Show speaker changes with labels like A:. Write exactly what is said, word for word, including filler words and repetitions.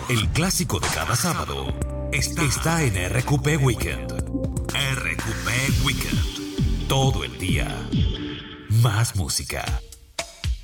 A: El clásico de cada sábado está, está en R Q P Weekend. R Q P Weekend. Todo el día. Más música.